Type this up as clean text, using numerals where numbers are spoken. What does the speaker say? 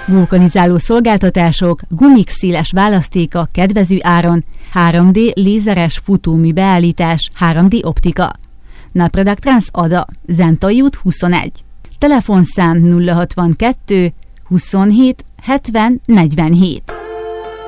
Vulkanizáló szolgáltatások, gumik széles választéka kedvező áron, 3D lézeres futómű beállítás, 3D optika. Napradak Trans Ada, Zentai út 21. Telefonszám 062 27 70 47.